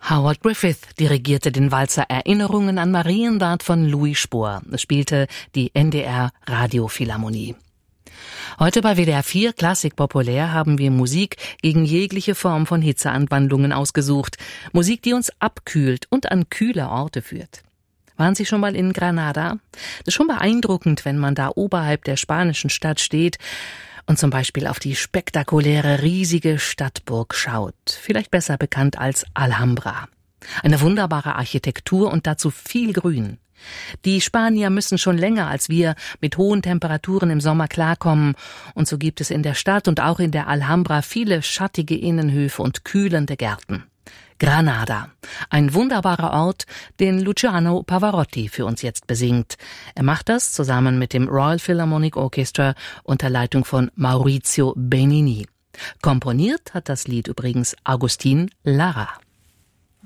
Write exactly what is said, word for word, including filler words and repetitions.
Howard Griffith dirigierte den Walzer Erinnerungen an Marienbad von Louis Spohr. Es spielte die N D R Radiophilharmonie. Heute bei W D R vier Klassik populär haben wir Musik gegen jegliche Form von Hitzeanwandlungen ausgesucht. Musik, die uns abkühlt und an kühle Orte führt. Waren Sie schon mal in Granada? Das ist schon beeindruckend, wenn man da oberhalb der spanischen Stadt steht und zum Beispiel auf die spektakuläre, riesige Stadtburg schaut. Vielleicht besser bekannt als Alhambra. Eine wunderbare Architektur und dazu viel Grün. Die Spanier müssen schon länger als wir mit hohen Temperaturen im Sommer klarkommen. Und so gibt es in der Stadt und auch in der Alhambra viele schattige Innenhöfe und kühlende Gärten. Granada, ein wunderbarer Ort, den Luciano Pavarotti für uns jetzt besingt. Er macht das zusammen mit dem Royal Philharmonic Orchestra unter Leitung von Maurizio Benini. Komponiert hat das Lied übrigens Agustin Lara.